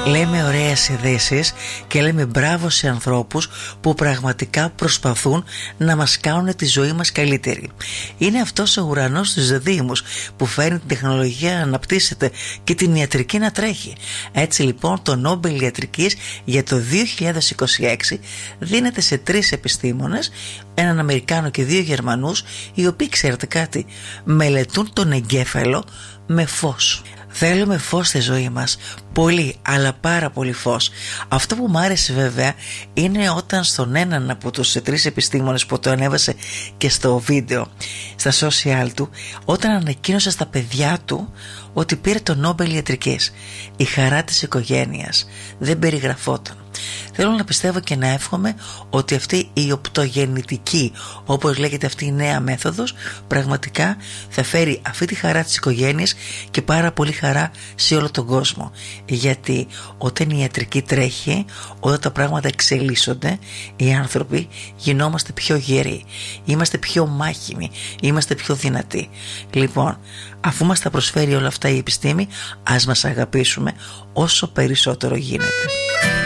λέμε ωραίες ειδήσεις και λέμε μπράβο σε ανθρώπους που πραγματικά προσπαθούν να μας κάνουν τη ζωή μας καλύτερη. Είναι αυτός ο ουρανός στους δήμους που φέρνει την τεχνολογία να αναπτύσσεται και την ιατρική να τρέχει. Έτσι λοιπόν το Νόμπελ Ιατρικής για το 2026 δίνεται σε 3 επιστήμονες, έναν Αμερικάνο και 2 Γερμανούς, οι οποίοι, ξέρετε κάτι, μελετούν τον εγκέφαλο με φως. Θέλουμε φως στη ζωή μας, πολύ, αλλά πάρα πολύ φως. Αυτό που μου άρεσε βέβαια είναι όταν στον έναν από τους 3 επιστήμονες που το ανέβασε και στο βίντεο στα social του, όταν ανακοίνωσε στα παιδιά του ότι πήρε το Νόμπελ Ιατρικής, η χαρά της οικογένειας δεν περιγραφόταν. Θέλω να πιστεύω και να εύχομαι ότι αυτή η οπτογεννητική, όπως λέγεται αυτή η νέα μέθοδος, πραγματικά θα φέρει αυτή τη χαρά της οικογένειας και πάρα πολύ χαρά σε όλο τον κόσμο. Γιατί όταν η ιατρική τρέχει, όταν τα πράγματα εξελίσσονται, οι άνθρωποι γινόμαστε πιο γεροί, είμαστε πιο μάχημοι, είμαστε πιο δυνατοί. Λοιπόν, αφού μας τα προσφέρει όλα αυτά η επιστήμη, ας μας αγαπήσουμε όσο περισσότερο γίνεται.